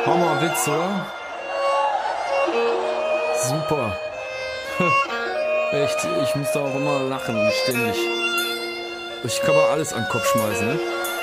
Hammerwitz, oder? Super. Echt, ich muss da auch immer lachen, ständig. Ich kann mal alles an den Kopf schmeißen, ne?